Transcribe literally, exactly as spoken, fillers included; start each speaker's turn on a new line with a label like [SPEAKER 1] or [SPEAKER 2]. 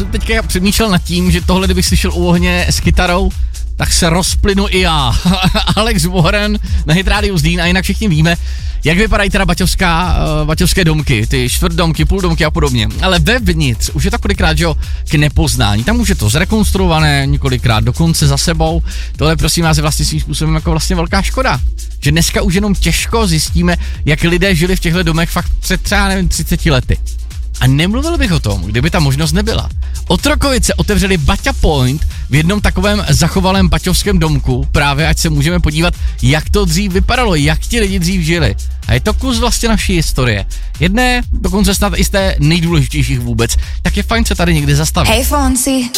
[SPEAKER 1] jsem teďka přemýšlel nad tím, že tohle, kdybych slyšel u ohně s kytarou, tak se rozplynu i já. Alex Warren na Hit Radio Zlín a jinak všichni víme, jak vypadají teda baťovská, uh, baťovské domky, ty čtvrtdomky, půldomky a podobně. Ale vevnitř už je to kolikrát, že jo, k nepoznání. Tam už je to zrekonstruované několikrát dokonce za sebou. Tohle prosím vás je vlastně svým způsobem jako vlastně velká škoda. Že dneska už jenom těžko zjistíme, jak lidé žili v těchto domech fakt před třeba, nevím, třiceti lety. A nemluvil bych o tom, kdyby ta možnost nebyla. Otrokovice otevřeli Baťa Point v jednom takovém zachovalém baťovském domku, právě ať se můžeme podívat, jak to dřív vypadalo, jak ti lidi dřív žili. A je to kus vlastně naší historie. Jedné, dokonce snad i z té nejdůležitějších vůbec, tak je fajn se tady někdy zastavit.
[SPEAKER 2] Hey Fonsi.